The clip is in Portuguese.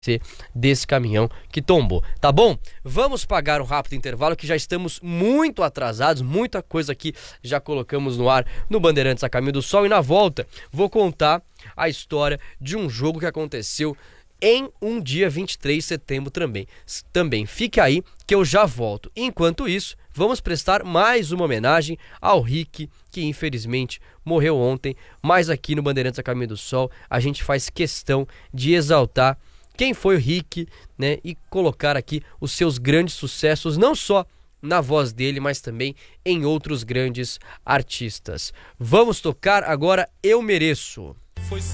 desse caminhão que tombou, tá bom? Vamos pagar um rápido intervalo que já estamos muito atrasados, muita coisa aqui já colocamos no ar no Bandeirantes a Caminho do Sol, e na volta vou contar a história de um jogo que aconteceu em um dia 23 de setembro também. Fique aí que eu já volto. Enquanto isso, vamos prestar mais uma homenagem ao Rick, que infelizmente morreu ontem, mas aqui no Bandeirantes a Caminho do Sol a gente faz questão de exaltar quem foi o Rick, né, e colocar aqui os seus grandes sucessos, não só na voz dele, mas também em outros grandes artistas. Vamos tocar agora Eu Mereço.